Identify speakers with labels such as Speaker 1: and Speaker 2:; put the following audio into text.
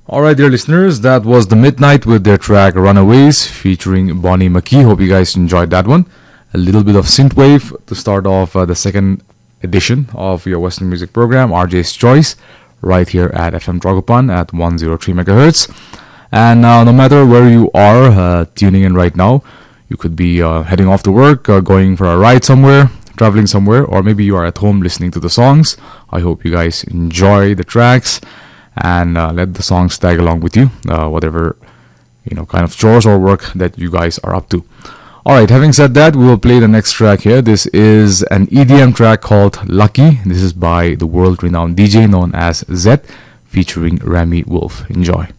Speaker 1: Alright, dear listeners, that was The Midnight with their track Runaways featuring Bonnie McKee. Hope you guys enjoyed that one. A little bit of synthwave to start off the second edition of your Western music program, RJ's Choice, right here at FM Dragopan at 103 megahertz. And no matter where you are tuning in right now, you could be heading off to work, going for a ride somewhere, traveling somewhere, or maybe you are at home listening to the songs. I hope you guys enjoy the tracks and let the songs tag along with you, whatever kind of chores or work that you guys are up to. Alright, having said that, we will play the next track here. This is an EDM track called Lucky. This is by the world-renowned DJ known as Zed, featuring Remy Wolf. Enjoy.